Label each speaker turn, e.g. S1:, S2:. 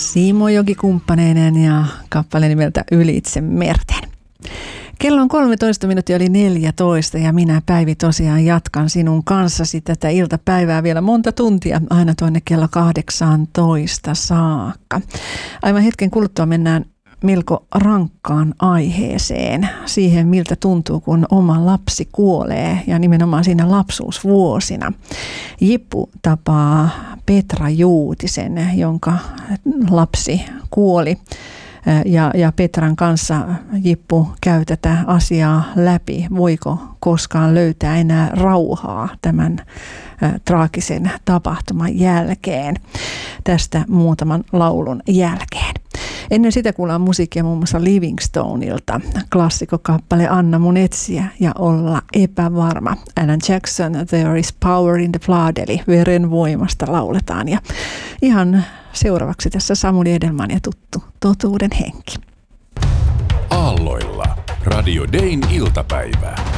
S1: Simojoki kumppaneineen ja kappale nimeltä Ylitse merten. Kello on 13 minuuttia yli 14 ja minä Päivi tosiaan jatkan sinun kanssasi tätä iltapäivää vielä monta tuntia aina tuonne kello 18 saakka. Aivan hetken kuluttua mennään melko rankkaan aiheeseen, siihen miltä tuntuu, kun oma lapsi kuolee ja nimenomaan siinä lapsuusvuosina. Jippu tapaa Petra Juutisen, jonka lapsi kuoli. Ja Petran kanssa Jippu käy tätä asiaa läpi. Voiko koskaan löytää enää rauhaa tämän traagisen tapahtuman jälkeen, tästä muutaman laulun jälkeen. Ennen sitä kuullaan musiikkia muun muassa Livingstoneilta. Klassikokappale Anna mun etsiä ja olla epävarma. Alan Jackson, There is power in the blood, eli veren voimasta lauletaan. Ja ihan seuraavaksi tässä Samuli Edelman ja tuttu totuuden henki.
S2: Aalloilla Radio Dayn iltapäivää.